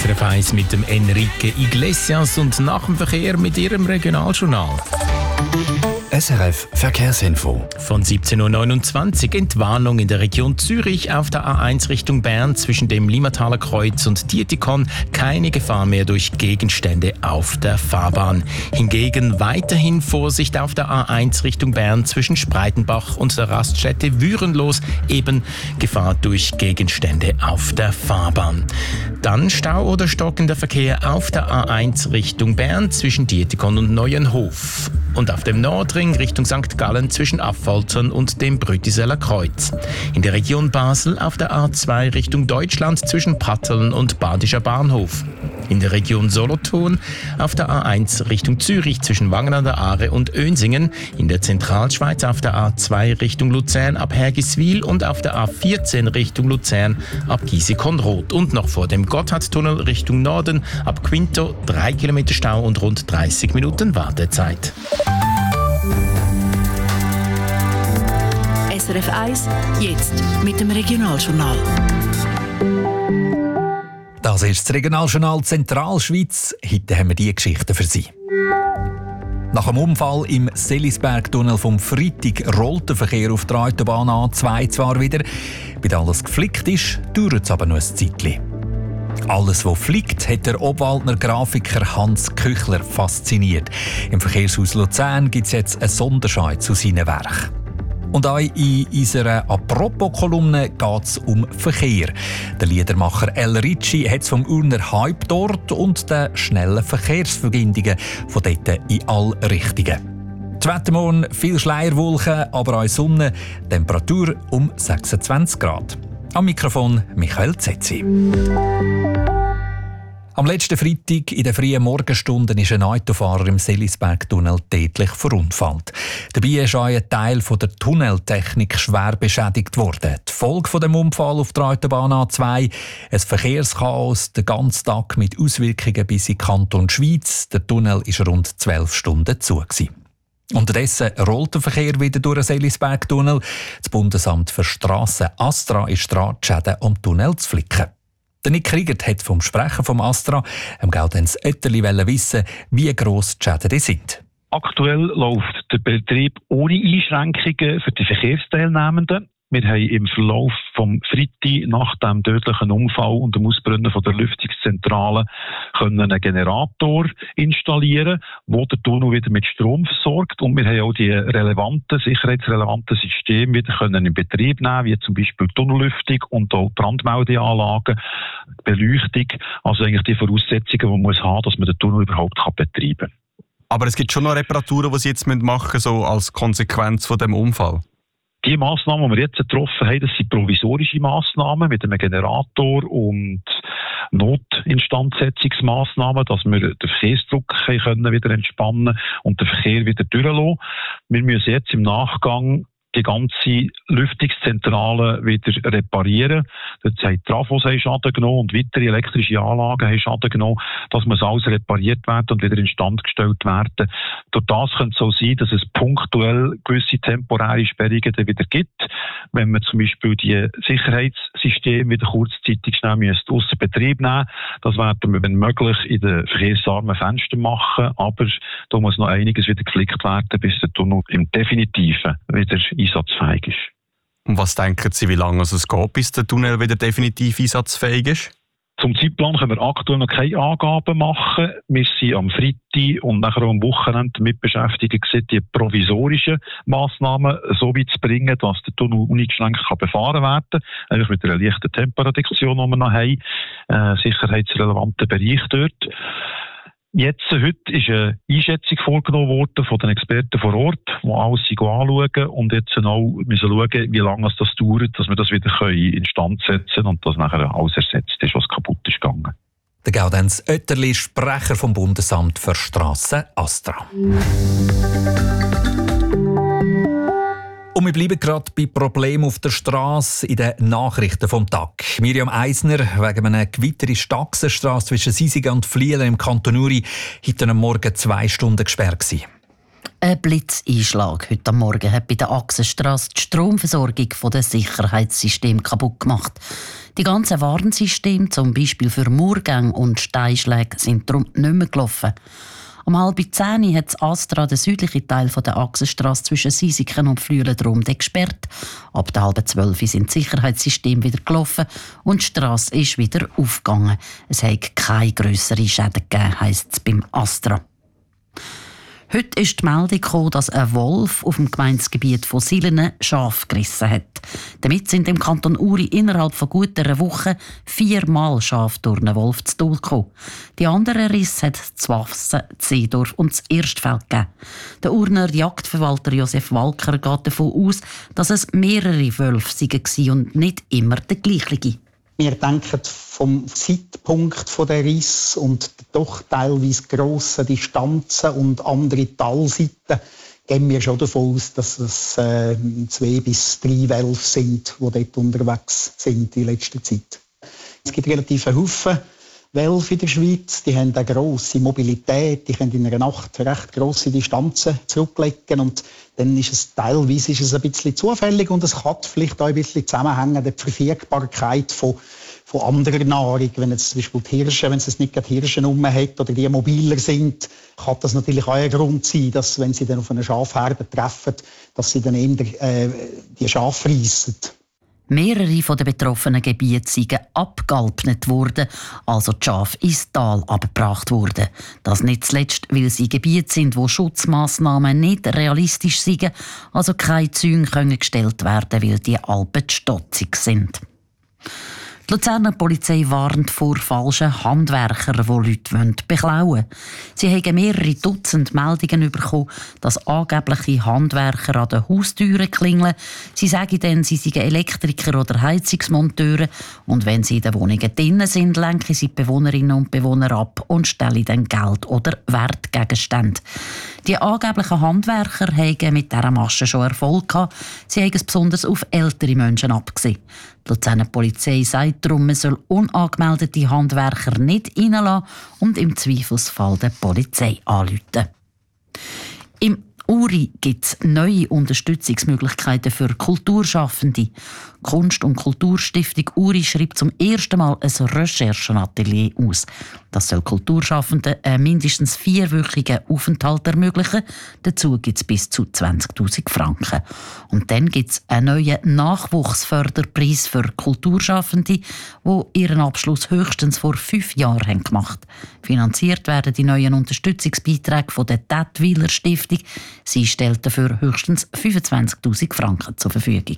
SRF 1 mit dem Enrique Iglesias und nach dem Verkehr mit Ihrem Regionaljournal. SRF Verkehrsinfo. Von 17.29 Uhr Entwarnung in der Region Zürich auf der A1 Richtung Bern zwischen dem Limataler Kreuz und Dietikon. Keine Gefahr mehr durch Gegenstände auf der Fahrbahn. Hingegen weiterhin Vorsicht auf der A1 Richtung Bern zwischen Spreitenbach und der Raststätte Würenlos. Eben Gefahr durch Gegenstände auf der Fahrbahn. Dann Stau oder stockender Verkehr auf der A1 Richtung Bern zwischen Dietikon und Neuenhof. Und auf dem Nordring Richtung St. Gallen zwischen Affoltern und dem Brütiseller Kreuz. In der Region Basel auf der A2 Richtung Deutschland zwischen Patteln und Badischer Bahnhof. In der Region Solothurn auf der A1 Richtung Zürich zwischen Wangen an der Aare und Önsingen. In der Zentralschweiz auf der A2 Richtung Luzern ab Hergiswil und auf der A14 Richtung Luzern ab Giesecon-Roth. Und noch vor dem Gotthardtunnel Richtung Norden ab Quinto 3 Kilometer Stau und rund 30 Minuten Wartezeit. SRF 1, jetzt mit dem Regionaljournal. Das ist das Regionaljournal Zentralschweiz. Heute haben wir diese Geschichte für Sie. Nach dem Unfall im Selisbergtunnel vom Freitag rollt der Verkehr auf der Autobahn A2 zwar wieder. Bis alles geflickt ist, dauert es aber noch ein Zeitchen. Alles, was fliegt, hat der Obwaldner Grafiker Hans Küchler fasziniert. Im Verkehrshaus Luzern gibt es jetzt eine Sonderschau zu seinen Werken. Und auch in unserer Apropos-Kolumne geht es um Verkehr. Der Liedermacher El Ricci hat es vom Urner Hype dort und den schnellen Verkehrsverbindungen von dort in alle Richtungen. Das Wetter morgen, viel Schleierwolken, aber auch Sonne, Temperatur um 26 Grad. Am Mikrofon Michael Zetzi. Am letzten Freitag in den frühen Morgenstunden ist ein Autofahrer im Selisbergtunnel tödlich verunfallt. Dabei ist auch ein Teil der Tunneltechnik schwer beschädigt worden. Die Folge von dem Unfall auf der Autobahn A2, ein Verkehrschaos, den ganzen Tag mit Auswirkungen bis in den Kanton Schweiz. Der Tunnel war rund 12 Stunden zu. Unterdessen rollt der Verkehr wieder durch den Selisbergtunnel. Das Bundesamt für Strassen Astra ist dran, die Schäden am Tunnel zu flicken. Der Nick Kriegert hat vom Sprecher vom Astra, Gaudenz Oetterli, wissen, wie gross die Schäden sind. Aktuell läuft der Betrieb ohne Einschränkungen für die Verkehrsteilnehmenden. Wir haben im Verlauf vom Freitag nach dem tödlichen Unfall und dem Ausbrennen von der Lüftungszentrale einen Generator installieren, der den Tunnel wieder mit Strom versorgt. Und wir haben auch die sicherheitsrelevanten Systeme wieder in Betrieb nehmen, wie zum Beispiel die Tunnellüftung und auch Brandmeldeanlagen, Beleuchtung. Also eigentlich die Voraussetzungen, die man muss haben, dass man den Tunnel überhaupt betreiben kann. Aber es gibt schon noch Reparaturen, die Sie jetzt machen müssen, so als Konsequenz von dem Unfall? Die Massnahmen, die wir jetzt getroffen haben, das sind provisorische Massnahmen mit einem Generator und Notinstandsetzungsmassnahmen, dass wir den Verkehrsdruck wieder entspannen und den Verkehr wieder durchlassen. Wir müssen jetzt im Nachgang die ganze Lüftungszentrale wieder reparieren. Dort haben Trafos Schaden genommen und weitere elektrische Anlagen haben Schaden genommen. Das muss alles repariert werden und wieder instand gestellt werden. Durch das könnte es so sein, dass es punktuell gewisse temporäre Sperrungen wieder gibt. Wenn man zum Beispiel die Sicherheitssysteme wieder kurzzeitig schnell ausser Betrieb nehmen, das werden wir, wenn möglich, in den verkehrsarmen Fenstern machen. Aber da muss noch einiges wieder geflickt werden, bis der Tunnel im Definitiven wieder einsatzfähig ist. Und was denken Sie, wie lange es geht, bis der Tunnel wieder definitiv einsatzfähig ist? Zum Zeitplan können wir aktuell noch keine Angaben machen. Wir sind am Freitag und nachher auch am Wochenende damit beschäftigt, die provisorischen Massnahmen so weit zu bringen, dass der Tunnel uneingeschränkt befahren werden kann. Einfach mit einer leichten Temporeduktion, die wir noch haben. Sicherheitsrelevanten Bereich dort. Heute ist eine Einschätzung vorgenommen worden von den Experten vor Ort, die alles anschauen und jetzt auch müssen schauen, wie lange das dauert, dass wir das wieder instand setzen können und dass nachher alles ersetzt ist, was kaputt ist gegangen. Der Gaudenz Oetterli, Sprecher vom Bundesamt für Strassen Astra. Und wir bleiben gerade bei Problemen auf der Straße in den Nachrichten vom Tag. Miriam Eisner, wegen einem Gewitter ist die Achsenstrasse zwischen Sisigen und Flielen im Kanton Uri heute Morgen 2 Stunden gesperrt gewesen. Ein Blitzeinschlag heute am Morgen hat bei der Achsenstrasse die Stromversorgung der Sicherheitssysteme kaputt gemacht. Die ganzen Warnsysteme, zum Beispiel für Murgänge und Steinschläge, sind darum nicht mehr gelaufen. Um 9:30 hat das Astra den südlichen Teil der Achsenstrasse zwischen Sisiken und Flüelendrum gesperrt. Ab 11:30 sind die Sicherheitssysteme wieder gelaufen und die Strasse ist wieder aufgegangen. Es hat keine grösseren Schäden gegeben, heisst es beim Astra. Heute ist die Meldung gekommen, dass ein Wolf auf dem Gemeindegebiet von Silene Schafe gerissen hat. Damit sind im Kanton Uri innerhalb von gut einer Woche 4-mal Schafe durch einen Wolf zu Tode gekommen. Die anderen Risse hat das Wassen, Seedorf und das Erstfeld gegeben. Der Urner Jagdverwalter Josef Walker geht davon aus, dass es mehrere Wölfe waren und nicht immer der gleiche. Wir denken vom Zeitpunkt der Riss und doch teilweise grossen Distanzen und andere Talseiten gehen wir schon davon aus, dass es 2 bis 3 Wölfe sind, die dort unterwegs sind in letzter Zeit. Es gibt relativ einen Haufen Wölfe in der Schweiz, die haben eine grosse Mobilität, die können in einer Nacht recht grosse Distanzen zurücklegen und dann ist es teilweise ein bisschen zufällig und es kann vielleicht auch ein bisschen zusammenhängen mit der Verfügbarkeit von anderer Nahrung. Wenn jetzt zum Beispiel die Hirsche, wenn es nicht gerade Hirsche rum hat oder die mobiler sind, kann das natürlich auch ein Grund sein, dass wenn sie dann auf eine Schafherde treffen, dass sie dann eher die Schafe reissen. Mehrere der betroffenen Gebiete sind abgealpnet worden, also die Schafe ins Tal abgebracht wurden. Das nicht zuletzt, weil sie Gebiete sind, wo Schutzmaßnahmen nicht realistisch sind, also keine Zäune können gestellt werden, weil die Alpen zu stotzig sind. Die Luzerner Polizei warnt vor falschen Handwerkern, die Leute beklauen wollen. Sie haben mehrere Dutzend Meldungen bekommen, dass angebliche Handwerker an den Haustüren klingeln. Sie sagen dann, sie seien Elektriker oder Heizungsmonteure und wenn sie in den Wohnungen drinnen sind, lenken sie die Bewohnerinnen und Bewohner ab und stellen dann Geld oder Wertgegenstände. Die angeblichen Handwerker haben mit dieser Masche schon Erfolg gehabt. Sie haben es besonders auf ältere Menschen abgesehen. Die Luzerner Polizei sagt darum, man soll unangemeldete Handwerker nicht reinlassen und im Zweifelsfall der Polizei anrufen. Im Uri gibt es neue Unterstützungsmöglichkeiten für Kulturschaffende. Die Kunst- und Kulturstiftung Uri schreibt zum ersten Mal ein Recherchenatelier aus. Das soll Kulturschaffenden einen mindestens 4-wöchigen Aufenthalt ermöglichen. Dazu gibt es bis zu 20'000 Franken. Und dann gibt es einen neuen Nachwuchsförderpreis für Kulturschaffende, die ihren Abschluss höchstens vor 5 Jahren haben gemacht haben. Finanziert werden die neuen Unterstützungsbeiträge von der Tätwiler Stiftung. Sie stellt dafür höchstens 25'000 Franken zur Verfügung.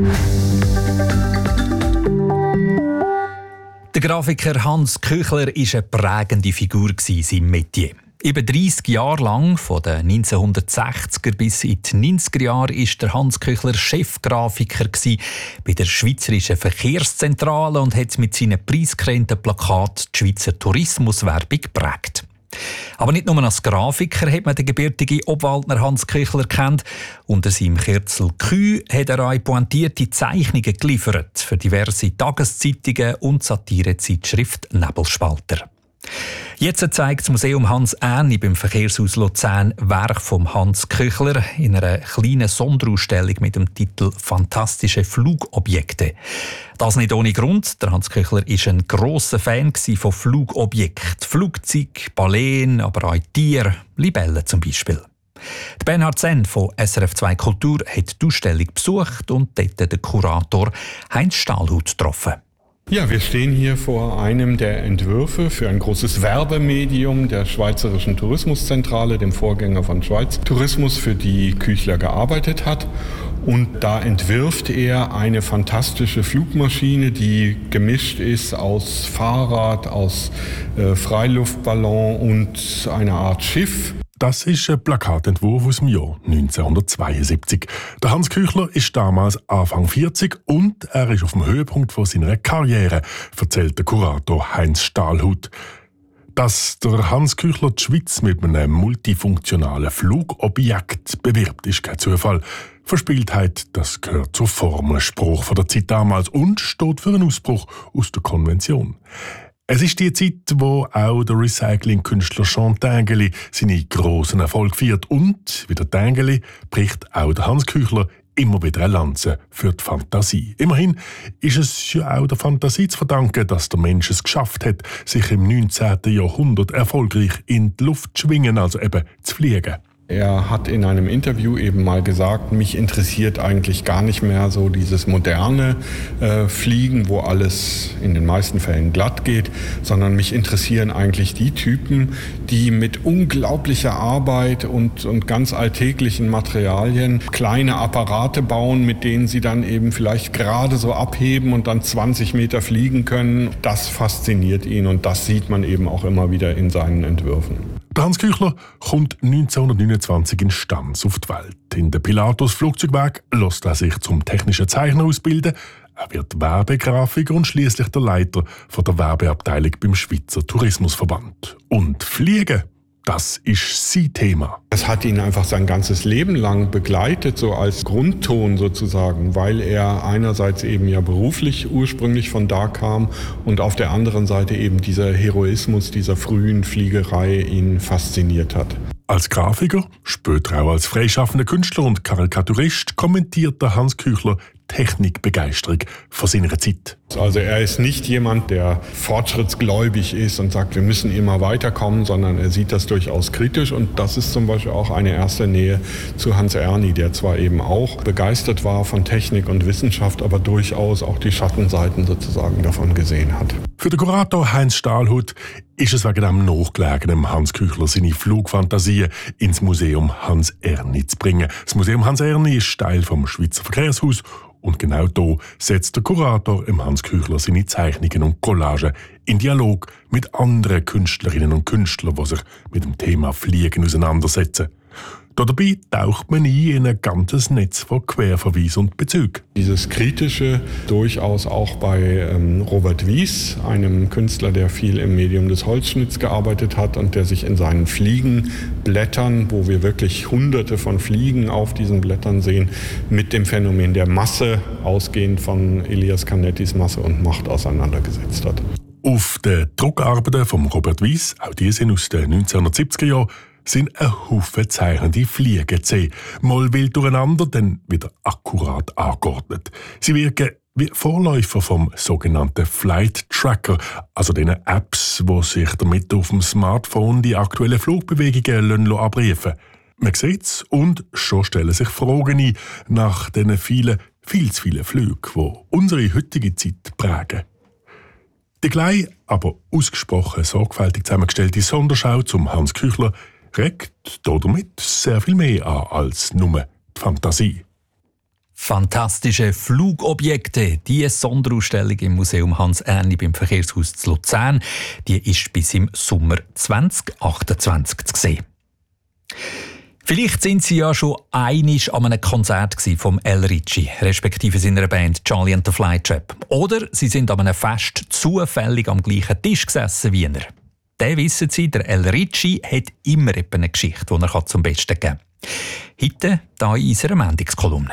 Der Grafiker Hans Köchler war eine prägende Figur in seinem Metier. Über 30 Jahre lang, von den 1960er bis in die 90er Jahre, war der Hans Köchler Chefgrafiker bei der Schweizerischen Verkehrszentrale und hat mit seinen preisgekrönten Plakaten die Schweizer Tourismuswerbung geprägt. Aber nicht nur als Grafiker hat man den gebürtigen Obwaldner Hans Köchler kennt. Unter seinem Kürzel Q hat er auch pointierte Zeichnungen geliefert für diverse Tageszeitungen und Satirezeitschrift Nebelspalter. Jetzt zeigt das Museum Hans Ähni beim Verkehrshaus Luzern Werk von Hans Köchler in einer kleinen Sonderausstellung mit dem Titel «Fantastische Flugobjekte». Das nicht ohne Grund. Der Hans Köchler war ein grosser Fan von Flugobjekten. Flugzeuge, Baleinen, aber auch Tiere, Libellen zum Beispiel. Bernhard Senn von SRF 2 Kultur hat die Ausstellung besucht und dort den Kurator Heinz Stahlhut getroffen. Ja, wir stehen hier vor einem der Entwürfe für ein großes Werbemedium der Schweizerischen Tourismuszentrale, dem Vorgänger von Schweiz Tourismus, für die Küchler gearbeitet hat. Und da entwirft er eine fantastische Flugmaschine, die gemischt ist aus Fahrrad, aus Freiluftballon und einer Art Schiff. Das ist ein Plakatentwurf aus dem Jahr 1972. Der Hans Köchler ist damals Anfang 40 und er ist auf dem Höhepunkt von seiner Karriere, erzählt der Kurator Heinz Stahlhut. Dass der Hans Köchler die Schweiz mit einem multifunktionalen Flugobjekt bewirbt, ist kein Zufall. Verspieltheit, das gehört zur Formelspruch von der Zeit damals und steht für einen Ausbruch aus der Konvention. Es ist die Zeit, wo auch der Recycling-Künstler Jean Tinguely seine grossen Erfolge feiert. Und, wie der Tinguely, bricht auch der Hans Küchler immer wieder eine Lanze für die Fantasie. Immerhin ist es ja auch der Fantasie zu verdanken, dass der Mensch es geschafft hat, sich im 19. Jahrhundert erfolgreich in die Luft zu schwingen, also eben zu fliegen. Er hat in einem Interview eben mal gesagt, mich interessiert eigentlich gar nicht mehr so dieses moderne Fliegen, wo alles in den meisten Fällen glatt geht, sondern mich interessieren eigentlich die Typen, die mit unglaublicher Arbeit und ganz alltäglichen Materialien kleine Apparate bauen, mit denen sie dann eben vielleicht gerade so abheben und dann 20 Meter fliegen können. Das fasziniert ihn und das sieht man eben auch immer wieder in seinen Entwürfen. Der Hans Küchler kommt 1929 in Stans auf die Welt. In der Pilatus Flugzeugwerk lässt er sich zum technischen Zeichner ausbilden. Er wird Werbegrafiker und schließlich der Leiter von der Werbeabteilung beim Schweizer Tourismusverband. Und Fliegen, das ist sein Thema. Es hat ihn einfach sein ganzes Leben lang begleitet, so als Grundton sozusagen, weil er einerseits eben ja beruflich ursprünglich von da kam und auf der anderen Seite eben dieser Heroismus dieser frühen Fliegerei ihn fasziniert hat. Als Grafiker, später auch als freischaffender Künstler und Karikaturist kommentiert der Hans Küchler Technikbegeisterung von seiner Zeit. Also er ist nicht jemand, der fortschrittsgläubig ist und sagt, wir müssen immer weiterkommen, sondern er sieht das durchaus kritisch und das ist zum Beispiel auch eine erste Nähe zu Hans Erni, der zwar eben auch begeistert war von Technik und Wissenschaft, aber durchaus auch die Schattenseiten sozusagen davon gesehen hat. Für den Kurator Heinz Stahlhut ist es wegen dem nachgelegenen Hans Küchler seine Flugfantasien ins Museum Hans Erni zu bringen. Das Museum Hans Erni ist Teil vom Schweizer Verkehrshaus und genau da setzt der Kurator im Hans Küchler seine Zeichnungen und Collagen in Dialog mit anderen Künstlerinnen und Künstlern, die sich mit dem Thema Fliegen auseinandersetzen. Dabei taucht man in ein ganzes Netz von Querverweisen und Bezügen. Dieses Kritische durchaus auch bei Robert Wies, einem Künstler, der viel im Medium des Holzschnitts gearbeitet hat und der sich in seinen Fliegenblättern, wo wir wirklich hunderte von Fliegen auf diesen Blättern sehen, mit dem Phänomen der Masse, ausgehend von Elias Canettis Masse und Macht auseinandergesetzt hat. Auf den Druckarbeiten von Robert Wies, auch die sind aus den 1970er Jahren, sind ein Haufen zeichnende Fliegen zu sehen. Mal wild durcheinander, dann wieder akkurat angeordnet. Sie wirken wie Vorläufer vom sogenannten Flight Tracker, also den Apps, die sich damit auf dem Smartphone die aktuellen Flugbewegungen abrufen lassen. Man sieht es und schon stellen sich Fragen ein nach diesen viel zu vielen Flügen, die unsere heutige Zeit prägen. Die kleine, aber ausgesprochen sorgfältig zusammengestellte Sonderschau zum Hans Küchler regt damit sehr viel mehr an als nur die Fantasie. Fantastische Flugobjekte. Die Sonderausstellung im Museum Hans Erni beim Verkehrshaus zu Luzern, die ist bis im Sommer 2028 zu sehen. Vielleicht sind Sie ja schon einmal an einem Konzert vom El Ricci, respektive seiner Band Charlie and the Flytrap. Oder Sie sind an einem Fest zufällig am gleichen Tisch gesessen wie er. Dann wissen Sie, der El Ricci hat immer eine Geschichte, die er zum Besten geben kann. Heute hier in unserer Mendungskolumne.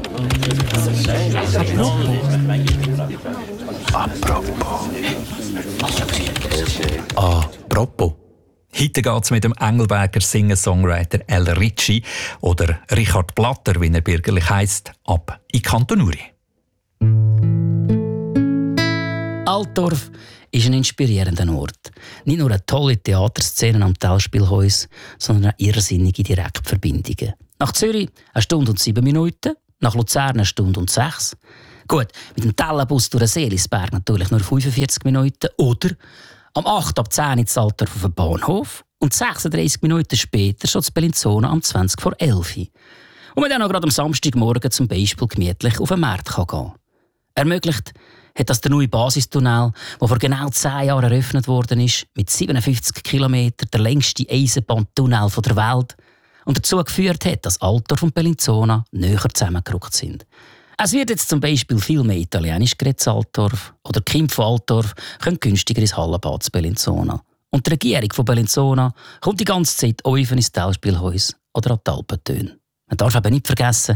Apropos. Heute geht es mit dem Engelberger Singer-Songwriter El Ricci oder Richard Blatter, wie er bürgerlich heisst, ab in Kanton Uri. Altdorf ist ein inspirierender Ort. Nicht nur eine tolle Theaterszene am Talspielhaus, sondern auch irrsinnige Direktverbindungen. Nach Zürich 1 Stunde und 7 Minuten, nach Luzern 1 Stunde und 6. Gut, mit dem Tellenbus durch den Seelisberg natürlich nur 45 Minuten. Oder am 8 ab 10 ins Altdorf auf den Bahnhof und 36 Minuten später schon zu Bellinzona am 20 vor 11. Und man dann auch gerade am Samstagmorgen zum Beispiel gemütlich auf den Markt gehen kann. Ermöglicht hat das der neue Basistunnel, der vor genau 10 Jahren eröffnet worden ist, mit 57 Kilometern der längste Eisenbahntunnel der Welt und dazu geführt hat, dass Altdorf und Bellinzona näher zusammengerückt sind. Es wird jetzt zum Beispiel viel mehr Italienisch geredet in Altdorf oder die Kinder von Altdorf können günstiger ins Hallenbad zu Bellinzona. Und die Regierung von Bellinzona kommt die ganze Zeit öfen ins Talspielhaus oder an die Alpentöne. Man darf aber nicht vergessen,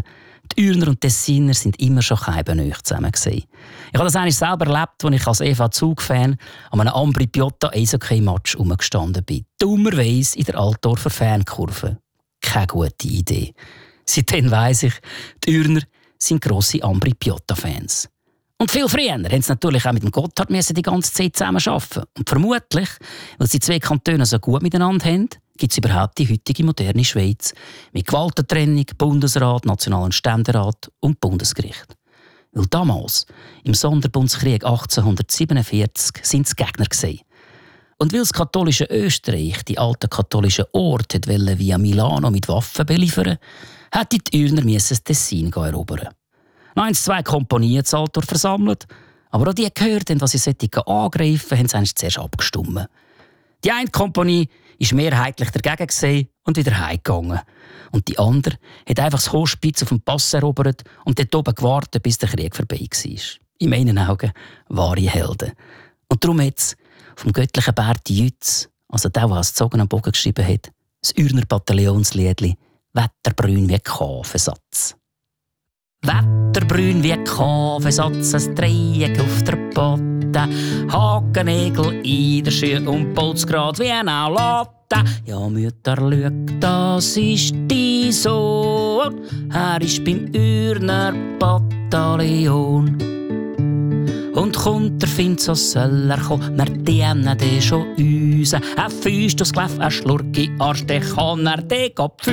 Die Ürner und Tessiner sind immer schon keibenöch zusammen gewesen. Ich habe das eigentlich selber erlebt, als ich als EV-Zug-Fan an einem Ambri-Piotta-Eishockey-Match rumgestanden bin. Dummerweise in der Altdorfer Fankurve. Keine gute Idee. Seitdem weiss ich, die Ürner sind grosse Ambri-Piotta-Fans. Und viel früher haben sie natürlich auch mit dem Gotthard die ganze Zeit zusammenarbeiten. Und vermutlich, weil die zwei Kantone so gut miteinander haben, gibt es überhaupt die heutige moderne Schweiz mit Gewaltentrennung, Bundesrat, Nationalen Ständerat und Bundesgericht. Weil damals, im Sonderbundskrieg 1847, sind es Gegner gewesen. Und weil das katholische Österreich die alten katholischen Orte via Milano mit Waffen beliefern, hätte die Ürner das Tessin erobern. Noch 1-2 Kompanien zu Altdorf versammelt, aber auch die gehört haben, was sie angreifen, haben sie eigentlich zuerst abgestimmt. Die eine Kompanie war mehrheitlich dagegen und wieder heimgegangen. Und die andere hat einfach das Hochspitz auf dem Pass erobert und dort oben gewartet, bis der Krieg vorbei war. In meinen Augen wahre Helden. Und darum hat es vom göttlichen Berti Jütz, also der das Zogen am Bogen geschrieben hat, das Ürner Bataillonsliedli «Wetterbrün wie Kaffeesatz». Wetterbrün wie Kaffeesatz, ein Dreieck auf der Potte, Hakennägel in der Schuhe und Putzgrad wie eine Latte. Ja, Mütter, schau, das ist dein Sohn, er ist beim Ürner Bataillon. Und kommt der Find, so soll er kommen, wir dienen den schon uns. Ein Füßt aus Kläff, ein Schlurki, Arsch, den kann er den